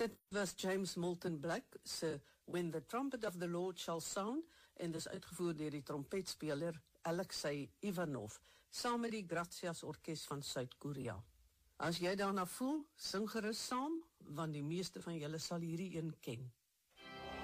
Dit was James Moulton Black se When the Trumpet of the Lord Shall Sound, en dis uitgevoer deur die trompetspeler Alexei Ivanov, saam met die Gracias Orkes van Suid-Korea. As jy daarna voel, sing gerus saam, want die meeste van julle sal hierdie een ken.